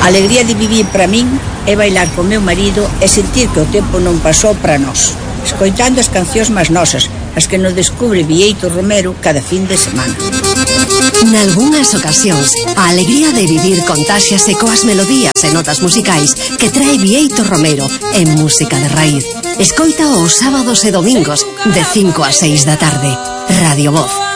A alegría de vivir para min é bailar co meu marido e sentir que o tempo non pasou para nós, escoitando as cancións máis nosas, as que nos descubre Bieito Romero cada fin de semana. Nalgúnas ocasións, a alegría de vivir contáxiase coas melodías e notas musicais que trae Bieito Romero en música de raíz. Escoita os sábados e domingos de 5 a 6 da tarde. Radio Voz.